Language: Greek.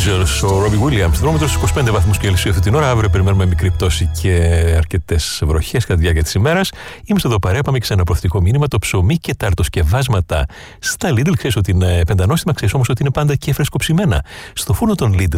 Angels, ο Robbie Williams. Δρόμετρο στους 25 βαθμούς Κελσίου αυτή την ώρα. Αύριο περιμένουμε μικρή πτώση και αρκετές βροχές κατά τη διάρκεια της ημέρας. Είμαστε εδώ παρέα, πάμε και σε ένα προθετικό μήνυμα. Το ψωμί και τα αρτοσκευάσματα στα Lidl. Ξέρεις ότι είναι πεντανόστιμα, ξέρεις όμως ότι είναι πάντα και φρεσκοψημένα. Στο φούρνο των Lidl